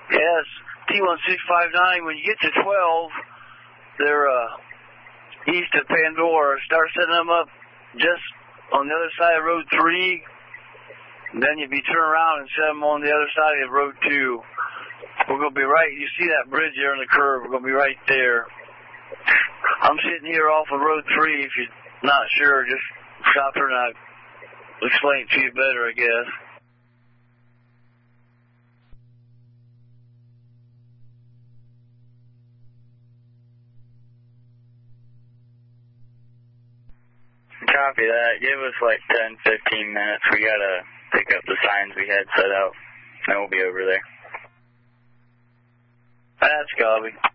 Yes, T1659. When you get to 12, they're east of Pandora. Start setting them up just on the other side of Road 3. Then you'll be turn around and set them on the other side of Road 2. We're going to be right, you see that bridge there on the curve, we're going to be right there. I'm sitting here off of Road 3. If you're not sure, just stop here and I'll explain it to you better, I guess. Copy that. Give us like 10, 15 minutes. We got to pick up the signs we had set out, and we'll be over there. That's copy.